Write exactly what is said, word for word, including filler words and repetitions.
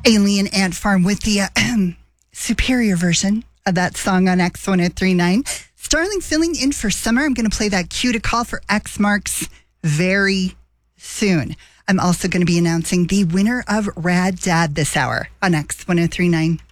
Alien Ant Farm with the uh, superior version of that song on X one oh three point nine. Starling filling in for Summer. I'm going to play that cue to call for X Marks very soon. I'm also going to be announcing the winner of Rad Dad this hour on X one oh three point nine.